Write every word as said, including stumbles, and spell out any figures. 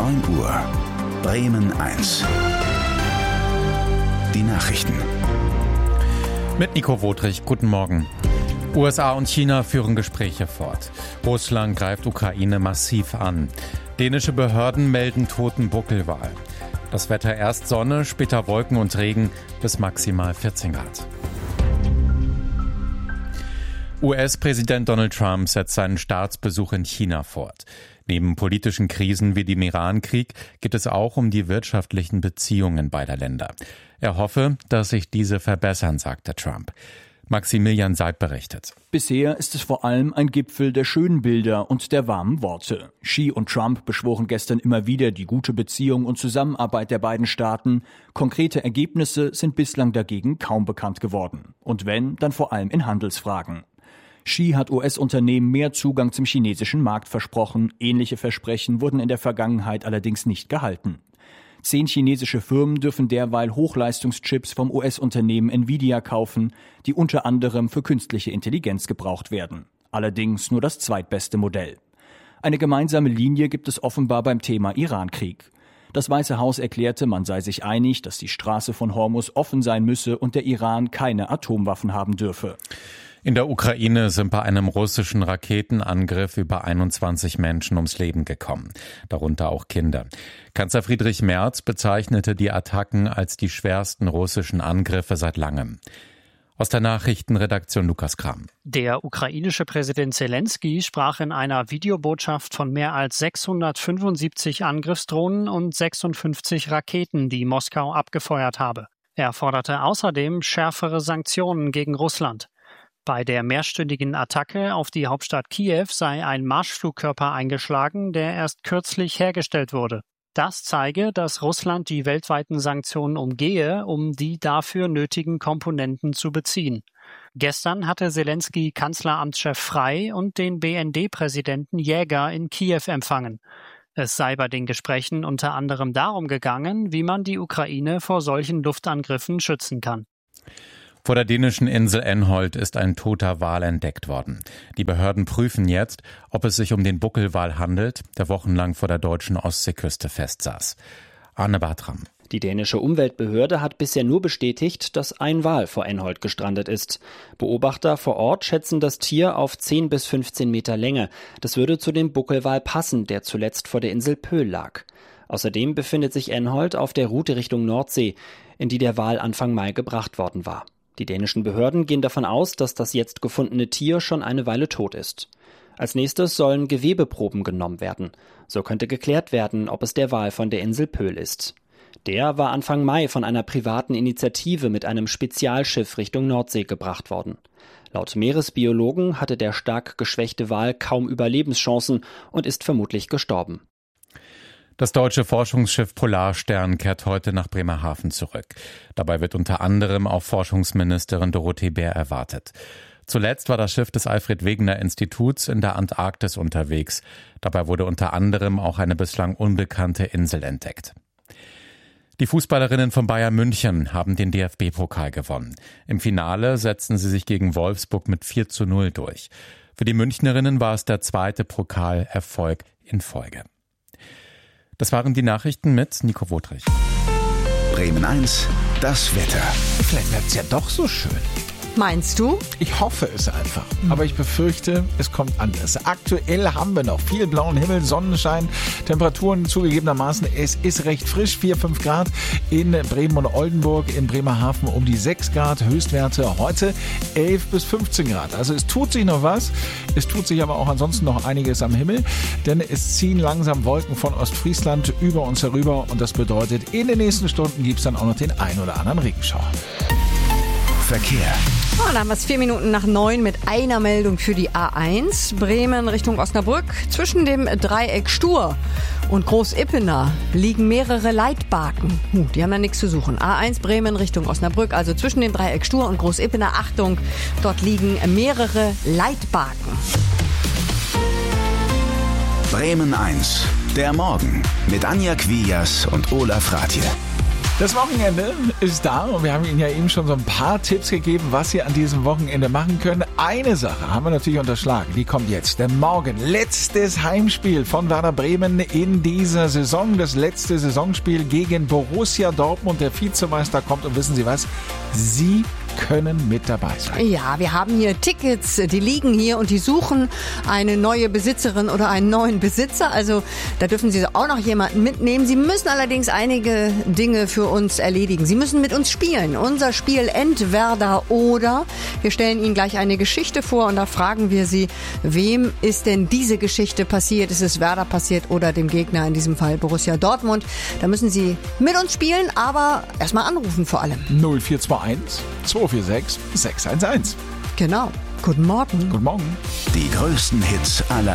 neun Uhr. Bremen eins. Die Nachrichten. Mit Nico Wodrich, guten Morgen. U S A und China führen Gespräche fort. Russland greift Ukraine massiv an. Dänische Behörden melden toten Buckelwal. Das Wetter erst Sonne, später Wolken und Regen bis maximal vierzehn Grad. U S-Präsident Donald Trump setzt seinen Staatsbesuch in China fort. Neben politischen Krisen wie dem Iran-Krieg geht es auch um die wirtschaftlichen Beziehungen beider Länder. Er hoffe, dass sich diese verbessern, sagte Trump. Maximilian Seib berichtet. Bisher ist es vor allem ein Gipfel der schönen Bilder und der warmen Worte. Xi und Trump beschworen gestern immer wieder die gute Beziehung und Zusammenarbeit der beiden Staaten. Konkrete Ergebnisse sind bislang dagegen kaum bekannt geworden. Und wenn, dann vor allem in Handelsfragen. Xi hat U S-Unternehmen mehr Zugang zum chinesischen Markt versprochen. Ähnliche Versprechen wurden in der Vergangenheit allerdings nicht gehalten. Zehn chinesische Firmen dürfen derweil Hochleistungschips vom U S-Unternehmen Nvidia kaufen, die unter anderem für künstliche Intelligenz gebraucht werden. Allerdings nur das zweitbeste Modell. Eine gemeinsame Linie gibt es offenbar beim Thema Iran-Krieg. Das Weiße Haus erklärte, man sei sich einig, dass die Straße von Hormuz offen sein müsse und der Iran keine Atomwaffen haben dürfe. In der Ukraine sind bei einem russischen Raketenangriff über einundzwanzig Menschen ums Leben gekommen, darunter auch Kinder. Kanzler Friedrich Merz bezeichnete die Attacken als die schwersten russischen Angriffe seit langem. Aus der Nachrichtenredaktion Lukas Kram. Der ukrainische Präsident Zelensky sprach in einer Videobotschaft von mehr als sechshundertfünfundsiebzig Angriffsdrohnen und sechsundfünfzig Raketen, die Moskau abgefeuert habe. Er forderte außerdem schärfere Sanktionen gegen Russland. Bei der mehrstündigen Attacke auf die Hauptstadt Kiew sei ein Marschflugkörper eingeschlagen, der erst kürzlich hergestellt wurde. Das zeige, dass Russland die weltweiten Sanktionen umgehe, um die dafür nötigen Komponenten zu beziehen. Gestern hatte Zelensky Kanzleramtschef Frey und den B N D-Präsidenten Jäger in Kiew empfangen. Es sei bei den Gesprächen unter anderem darum gegangen, wie man die Ukraine vor solchen Luftangriffen schützen kann. Vor der dänischen Insel Enholt ist ein toter Wal entdeckt worden. Die Behörden prüfen jetzt, ob es sich um den Buckelwal handelt, der wochenlang vor der deutschen Ostseeküste festsaß. Arne Bartram. Die dänische Umweltbehörde hat bisher nur bestätigt, dass ein Wal vor Enholt gestrandet ist. Beobachter vor Ort schätzen das Tier auf zehn bis fünfzehn Meter Länge. Das würde zu dem Buckelwal passen, der zuletzt vor der Insel Pöhl lag. Außerdem befindet sich Enholt auf der Route Richtung Nordsee, in die der Wal Anfang Mai gebracht worden war. Die dänischen Behörden gehen davon aus, dass das jetzt gefundene Tier schon eine Weile tot ist. Als nächstes sollen Gewebeproben genommen werden. So könnte geklärt werden, ob es der Wal von der Insel Pöhl ist. Der war Anfang Mai von einer privaten Initiative mit einem Spezialschiff Richtung Nordsee gebracht worden. Laut Meeresbiologen hatte der stark geschwächte Wal kaum Überlebenschancen und ist vermutlich gestorben. Das deutsche Forschungsschiff Polarstern kehrt heute nach Bremerhaven zurück. Dabei wird unter anderem auch Forschungsministerin Dorothee Bär erwartet. Zuletzt war das Schiff des Alfred-Wegener-Instituts in der Antarktis unterwegs. Dabei wurde unter anderem auch eine bislang unbekannte Insel entdeckt. Die Fußballerinnen von Bayern München haben den D F B-Pokal gewonnen. Im Finale setzten sie sich gegen Wolfsburg mit vier zu null durch. Für die Münchnerinnen war es der zweite Pokalerfolg in Folge. Das waren die Nachrichten mit Nico Wodrich. Bremen eins, das Wetter. Vielleicht wird's ja doch so schön. Meinst du? Ich hoffe es einfach. Aber ich befürchte, es kommt anders. Aktuell haben wir noch viel blauen Himmel, Sonnenschein, Temperaturen zugegebenermaßen. Es ist recht frisch, vier, fünf Grad in Bremen und Oldenburg, in Bremerhaven um die sechs Grad. Höchstwerte heute elf bis fünfzehn Grad. Also es tut sich noch was. Es tut sich aber auch ansonsten noch einiges am Himmel, denn es ziehen langsam Wolken von Ostfriesland über uns herüber. Und das bedeutet, in den nächsten Stunden gibt es dann auch noch den ein oder anderen Regenschauer. Verkehr. Oh, dann haben wir es vier Minuten nach neun mit einer Meldung für die A eins. Bremen Richtung Osnabrück. Zwischen dem Dreieck Stur und Großippener liegen mehrere Leitbaken. Huh, die haben ja nichts zu suchen. A eins Bremen Richtung Osnabrück, also zwischen dem Dreieck Stur und Großippener. Achtung, dort liegen mehrere Leitbaken. Bremen eins, der Morgen mit Anja Quias und Olaf Rathje. Das Wochenende ist da und wir haben Ihnen ja eben schon so ein paar Tipps gegeben, was Sie an diesem Wochenende machen können. Eine Sache haben wir natürlich unterschlagen, die kommt jetzt. Denn morgen letztes Heimspiel von Werder Bremen in dieser Saison. Das letzte Saisonspiel gegen Borussia Dortmund. Der Vizemeister kommt und wissen Sie was? Sie können mit dabei sein. Ja, wir haben hier Tickets, die liegen hier und die suchen eine neue Besitzerin oder einen neuen Besitzer. Also da dürfen Sie auch noch jemanden mitnehmen. Sie müssen allerdings einige Dinge für uns erledigen. Sie müssen mit uns spielen. Unser Spiel Entwerder oder. Wir stellen Ihnen gleich eine Geschichte vor und da fragen wir Sie, wem ist denn diese Geschichte passiert? Ist es Werder passiert oder dem Gegner, in diesem Fall Borussia Dortmund? Da müssen Sie mit uns spielen, aber erstmal anrufen vor allem. null vier zwei eins zwei vier sechs sechs eins eins. Genau. Guten Morgen. Guten Morgen. Die größten Hits aller